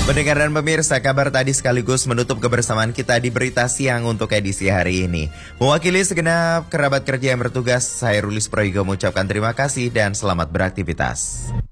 Pendengar dan pemirsa, kabar tadi sekaligus menutup kebersamaan kita di Berita Siang untuk edisi hari ini. Mewakili segenap kerabat kerja yang bertugas, saya Rulis Proyigo mengucapkan terima kasih dan selamat beraktivitas.